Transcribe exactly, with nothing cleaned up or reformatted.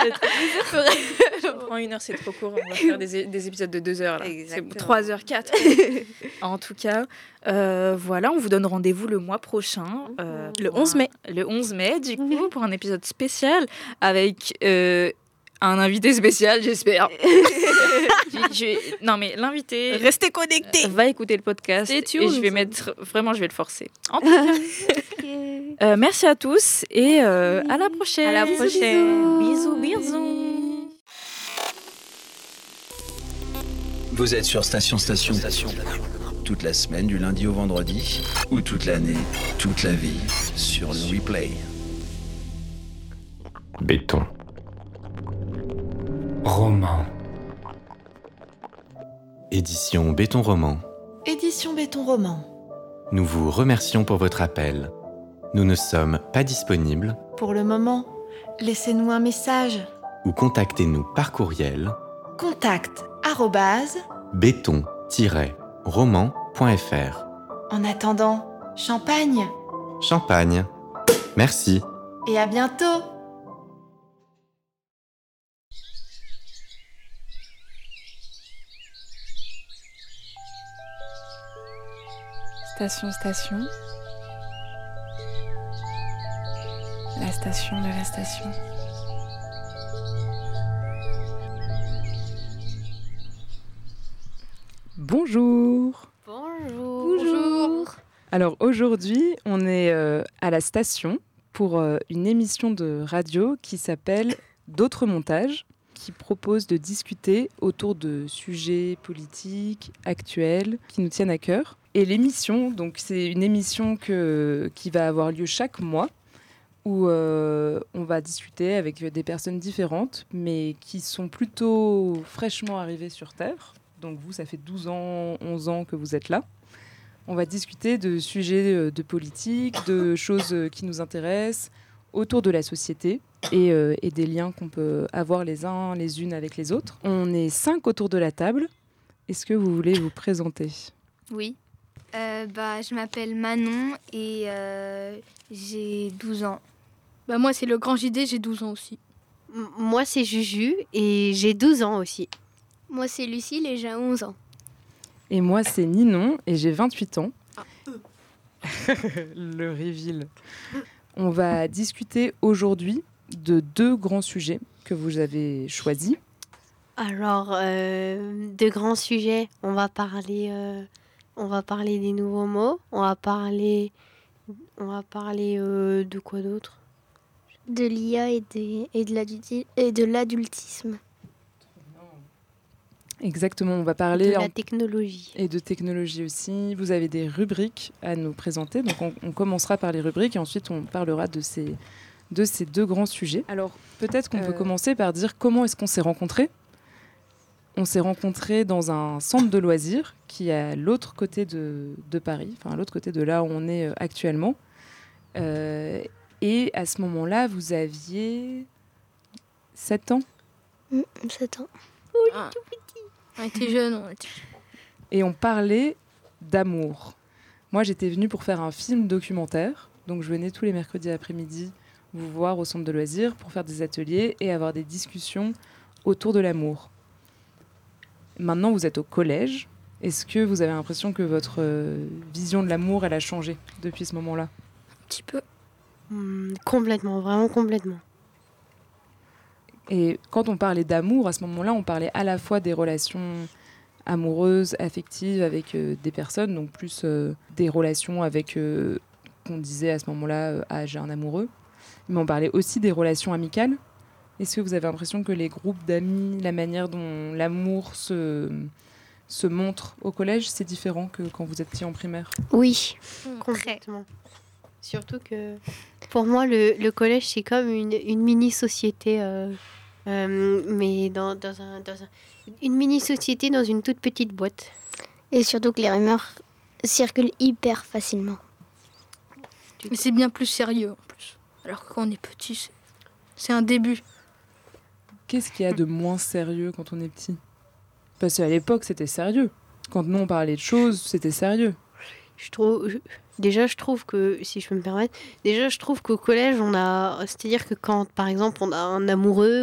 On prend une heure, c'est trop court. On va faire des, des épisodes de deux heures. Là. Exactement. C'est trois heures quatre. En tout cas, euh, voilà, on vous donne rendez-vous le mois prochain. Euh, Le onze mai. Un, le onze mai, du coup, pour un épisode spécial avec... Euh, un invité spécial, j'espère. je, je, non, mais l'invité... Restez connectés. Va écouter le podcast. Et je vais mettre... Vraiment, je vais le forcer. En tout cas, euh, merci à tous et euh, à la prochaine. À la prochaine. Bisous, bisous. Vous êtes sur Station Station. Station. Toute la semaine, du lundi au vendredi. Ou toute l'année, toute la vie, sur le replay. Béton. Roman. Édition Béton Roman. Édition Béton Roman. Nous vous remercions pour votre appel. Nous ne sommes pas disponibles. Pour le moment, laissez-nous un message. Ou contactez-nous par courriel. Contact arobase béton-roman point f r. En attendant, champagne. Champagne. Merci. Et à bientôt. Station, station. La station de la station. Bonjour. Bonjour. Bonjour. Alors aujourd'hui, on est euh, à la station pour euh, une émission de radio qui s'appelle D'autres montages, qui propose de discuter autour de sujets politiques, actuels, qui nous tiennent à cœur. Et l'émission, donc c'est une émission que, qui va avoir lieu chaque mois, où euh, on va discuter avec des personnes différentes, mais qui sont plutôt fraîchement arrivées sur Terre. Donc vous, ça fait douze ans, onze ans que vous êtes là. On va discuter de sujets de politique, de choses qui nous intéressent, autour de la société et, euh, et des liens qu'on peut avoir les uns les unes avec les autres. On est cinq autour de la table. Est-ce que vous voulez vous présenter ? Oui. Euh, bah, je m'appelle Manon et euh, j'ai douze ans. Bah, moi, c'est le grand J D, j'ai douze ans aussi. M- moi, c'est Juju et j'ai douze ans aussi. Moi, c'est Lucille et j'ai onze ans. Et moi, c'est Ninon et j'ai vingt-huit ans. Ah, euh. Le reveal. On va discuter aujourd'hui de deux grands sujets que vous avez choisis. Alors, euh, de grands sujets, on va parler, euh, on va parler des nouveaux mots, on va parler, on va parler euh, de quoi d'autre ? De l'I A et, des, et, de l'adulti- et de l'adultisme. Exactement, on va parler... De la en... technologie. Et de technologie aussi. Vous avez des rubriques à nous présenter. Donc on, on commencera par les rubriques et ensuite on parlera de ces, de ces deux grands sujets. Alors peut-être qu'on euh... peut commencer par dire comment est-ce qu'on s'est rencontrés. On s'est rencontrés dans un centre de loisirs qui est à l'autre côté de, de Paris, enfin à l'autre côté de là où on est actuellement. Euh, et à ce moment-là, vous aviez sept ans ? Mmh, sept ans. Oui, ah. Tout petit. On était jeunes, on était... Et on parlait d'amour. Moi, j'étais venue pour faire un film documentaire. Donc, je venais tous les mercredis après-midi vous voir au centre de loisirs pour faire des ateliers et avoir des discussions autour de l'amour. Maintenant, vous êtes au collège. Est-ce que vous avez l'impression que votre euh, vision de l'amour, elle a changé depuis ce moment-là ? Un petit peu. Mmh, complètement, vraiment complètement. Et quand on parlait d'amour, à ce moment-là, on parlait à la fois des relations amoureuses, affectives avec euh, des personnes, donc plus euh, des relations avec, euh, qu'on disait à ce moment-là, euh, ah, j'ai un amoureux. Mais on parlait aussi des relations amicales. Est-ce que vous avez l'impression que les groupes d'amis, la manière dont l'amour se, se montre au collège, c'est différent que quand vous étiez en primaire ? Oui, mmh, complètement. Surtout que pour moi, le, le collège, c'est comme une, une mini-société, euh, euh, mais dans, dans, un, dans un, une mini-société dans une toute petite boîte. Et surtout que les rumeurs circulent hyper facilement. Mais c'est bien plus sérieux en plus. Alors que quand on est petit, c'est, c'est un début. Qu'est-ce qu'il y a de moins sérieux quand on est petit ? Parce qu'à l'époque, c'était sérieux. Quand nous, on parlait de choses, c'était sérieux. Je trouve... Je... Déjà, je trouve que, si je peux me permettre, déjà, je trouve qu'au collège, on a, c'est-à-dire que quand, par exemple, on a un amoureux